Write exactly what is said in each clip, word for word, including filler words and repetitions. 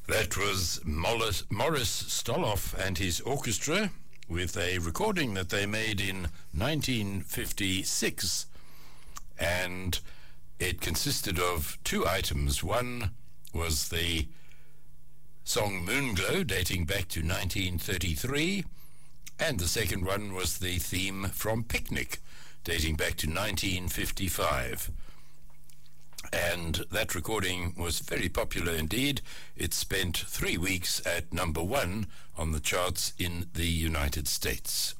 That was Morris, Morris Stoloff and his orchestra with a recording that they made in nineteen fifty-six, and it consisted of two items. One was the song Moonglow, dating back to nineteen thirty-three, and the second one was the theme from Picnic, dating back to nineteen fifty-five. And that recording was very popular indeed. It spent three weeks at number one on the charts in the United States.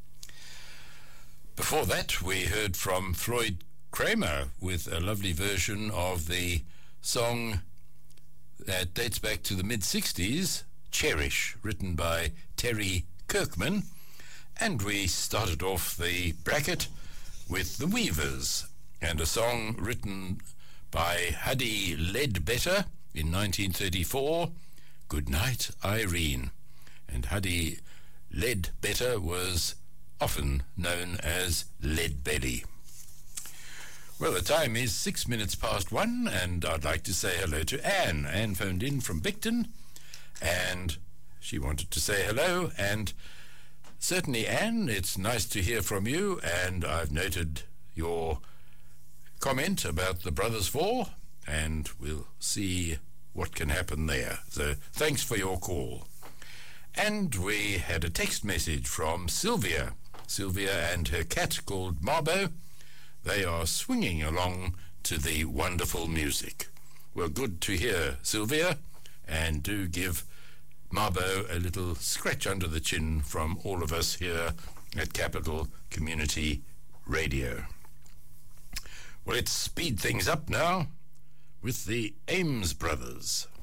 Before that, we heard from Floyd Kramer with a lovely version of the song that dates back to the mid-sixties, Cherish, written by Terry Kirkman. And we started off the bracket with The Weavers and a song written by Huddy Ledbetter in nineteen thirty-four, Good Night, Irene. And Huddy Ledbetter was often known as Leadbelly. Well, the time is six minutes past one, and I'd like to say hello to Anne. Anne phoned in from Bicton, and she wanted to say hello, and certainly, Anne, it's nice to hear from you, and I've noted your comment about the Brothers Four, and we'll see what can happen there. So thanks for your call. And we had a text message from Sylvia. Sylvia and her cat called Marbo. They are swinging along to the wonderful music. Well, good to hear, Sylvia, and do give Marbo a little scratch under the chin from all of us here at Capital Community Radio. Well, let's speed things up now with the Ames Brothers.